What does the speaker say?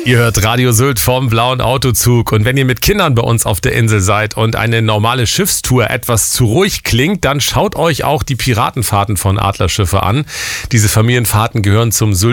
Ihr hört Radio Sylt vom Blauen Autozug. Und wenn ihr mit Kindern bei uns auf der Insel seid und eine normale Schiffstour etwas zu ruhig klingt, dann schaut euch auch die Piratenfahrten von Adlerschiffe an. Diese Familienfahrten gehören zum